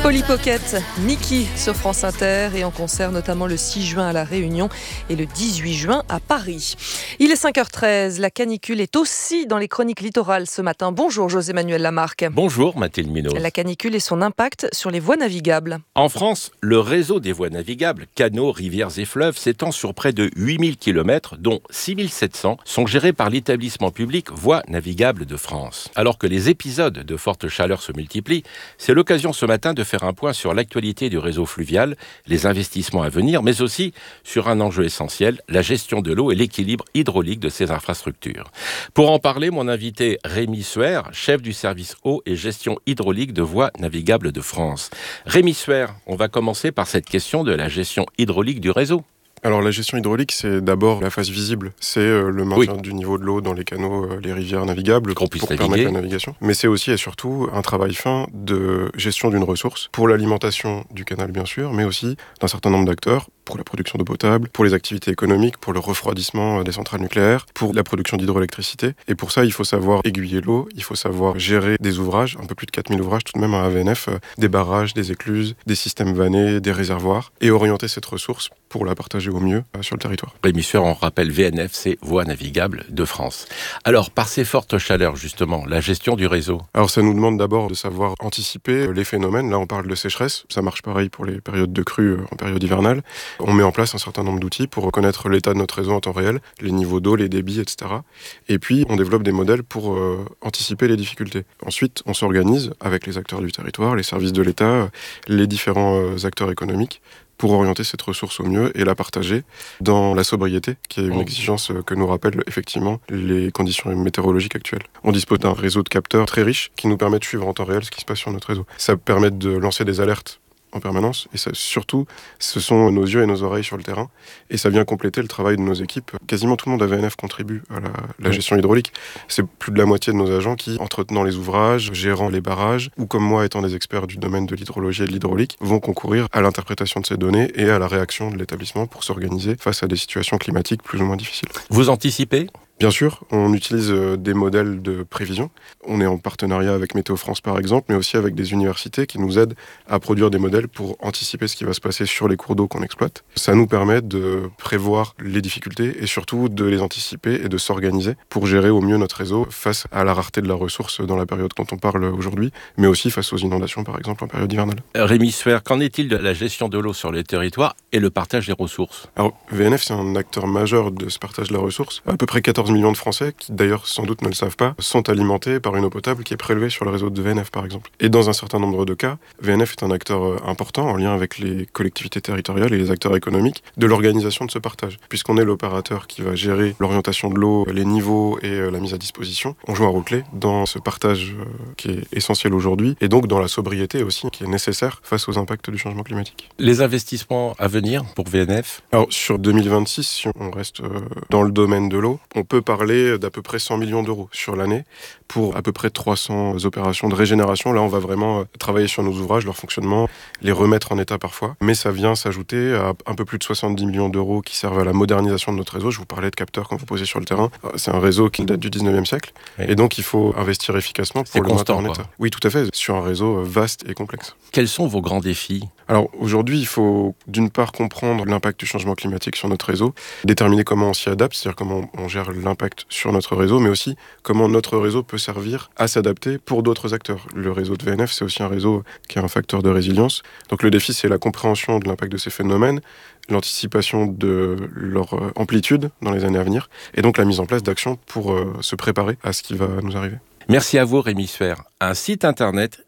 Polly Pocket, Mickey sur France Inter et en concert notamment le 6 juin à La Réunion et le 18 juin à Paris. Il est 5h13, la canicule est aussi dans les chroniques littorales ce matin. Bonjour José-Manuel Lamarque. Bonjour Mathilde Minaud. La canicule et son impact sur les voies navigables. En France, le réseau des voies navigables, canaux, rivières et fleuves s'étend sur près de 8000 km, dont 6700 sont gérés par l'établissement public Voies navigables de France. Alors que les épisodes de forte chaleur se multiplient, c'est l'occasion ce matin de faire un point sur l'actualité du réseau fluvial, les investissements à venir, mais aussi sur un enjeu essentiel, la gestion de l'eau et l'équilibre hydraulique de ces infrastructures. Pour en parler, mon invité Rémi Suer, chef du service eau et gestion hydraulique de Voies navigables de France. Rémi Suer, on va commencer par cette question de la gestion hydraulique du réseau. Alors la gestion hydraulique, c'est d'abord la phase visible. C'est le maintien du niveau de l'eau dans les canaux, les rivières navigables pour permettre la navigation. Mais c'est aussi et surtout un travail fin de gestion d'une ressource pour l'alimentation du canal bien sûr, mais aussi d'un certain nombre d'acteurs pour la production d'eau potable, pour les activités économiques, pour le refroidissement des centrales nucléaires, pour la production d'hydroélectricité. Et pour ça, il faut savoir aiguiller l'eau, il faut savoir gérer des ouvrages, un peu plus de 4000 ouvrages tout de même à VNF, des barrages, des écluses, des systèmes vannés, des réservoirs, et orienter cette ressource pour la partager au mieux sur le territoire. Rémi Suer, on rappelle VNF, c'est Voies navigables de France. Alors, par ces fortes chaleurs, justement, la gestion du réseau. Alors, ça nous demande d'abord de savoir anticiper les phénomènes. Là, on parle de sécheresse. Ça marche pareil pour les périodes de crue en période hivernale. On met en place un certain nombre d'outils pour reconnaître l'état de notre réseau en temps réel, les niveaux d'eau, les débits, etc. Et puis, on développe des modèles pour anticiper les difficultés. Ensuite, on s'organise avec les acteurs du territoire, les services de l'État, les différents acteurs économiques, pour orienter cette ressource au mieux et la partager dans la sobriété, qui est une exigence que nous rappellent effectivement les conditions météorologiques actuelles. On dispose d'un réseau de capteurs très riche qui nous permet de suivre en temps réel ce qui se passe sur notre réseau. Ça permet de lancer des alertes en permanence, et ça, surtout, ce sont nos yeux et nos oreilles sur le terrain, et ça vient compléter le travail de nos équipes. Quasiment tout le monde à VNF contribue à la gestion hydraulique. C'est plus de la moitié de nos agents qui, entretenant les ouvrages, gérant les barrages, ou comme moi étant des experts du domaine de l'hydrologie et de l'hydraulique, vont concourir à l'interprétation de ces données et à la réaction de l'établissement pour s'organiser face à des situations climatiques plus ou moins difficiles. Vous anticipez ? Bien sûr, on utilise des modèles de prévision. On est en partenariat avec Météo France par exemple, mais aussi avec des universités qui nous aident à produire des modèles pour anticiper ce qui va se passer sur les cours d'eau qu'on exploite. Ça nous permet de prévoir les difficultés et surtout de les anticiper et de s'organiser pour gérer au mieux notre réseau face à la rareté de la ressource dans la période dont on parle aujourd'hui, mais aussi face aux inondations par exemple en période hivernale. Rémi Suer, qu'en est-il de la gestion de l'eau sur les territoires et le partage des ressources ? Alors VNF, c'est un acteur majeur de ce partage de la ressource. À peu près 14 millions de Français, qui d'ailleurs sans doute ne le savent pas, sont alimentés par une eau potable qui est prélevée sur le réseau de VNF par exemple. Et dans un certain nombre de cas, VNF est un acteur important en lien avec les collectivités territoriales et les acteurs économiques de l'organisation de ce partage. Puisqu'on est l'opérateur qui va gérer l'orientation de l'eau, les niveaux et la mise à disposition, on joue un rôle clé dans ce partage qui est essentiel aujourd'hui et donc dans la sobriété aussi qui est nécessaire face aux impacts du changement climatique. Les investissements à venir pour VNF ? Alors sur 2026, si on reste dans le domaine de l'eau, on peut parler d'à peu près 100 millions d'euros sur l'année pour à peu près 300 opérations de régénération. Là, on va vraiment travailler sur nos ouvrages, leur fonctionnement, les remettre en état parfois. Mais ça vient s'ajouter à un peu plus de 70 millions d'euros qui servent à la modernisation de notre réseau. Je vous parlais de capteurs quand vous posez sur le terrain. C'est un réseau qui date du 19e siècle. Oui. Et donc, il faut investir efficacement pour le mettre en état. Oui, tout à fait, sur un réseau vaste et complexe. Quels sont vos grands défis ? Alors, aujourd'hui, il faut d'une part comprendre l'impact du changement climatique sur notre réseau, déterminer comment on s'y adapte, c'est-à-dire comment on gère l'impact sur notre réseau, mais aussi comment notre réseau peut servir à s'adapter pour d'autres acteurs. Le réseau de VNF, c'est aussi un réseau qui est un facteur de résilience. Donc le défi, c'est la compréhension de l'impact de ces phénomènes, l'anticipation de leur amplitude dans les années à venir, et donc la mise en place d'actions pour se préparer à ce qui va nous arriver. Merci à vous Rémi Suer. Un site internet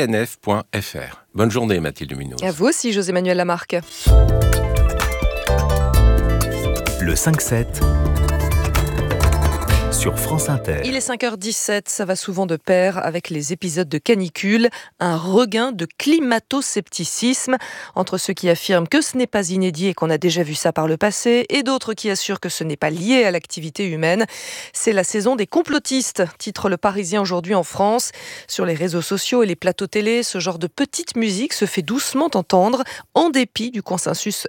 vnf.fr. Bonne journée Mathilde Minaud. À vous aussi José-Manuel Lamarque. Le 5-7 sur France Inter. Il est 5h17, ça va souvent de pair avec les épisodes de canicule, un regain de climato-scepticisme entre ceux qui affirment que ce n'est pas inédit et qu'on a déjà vu ça par le passé et d'autres qui assurent que ce n'est pas lié à l'activité humaine. C'est la saison des complotistes, titre Le Parisien aujourd'hui en France. Sur les réseaux sociaux et les plateaux télé, ce genre de petite musique se fait doucement entendre en dépit du consensus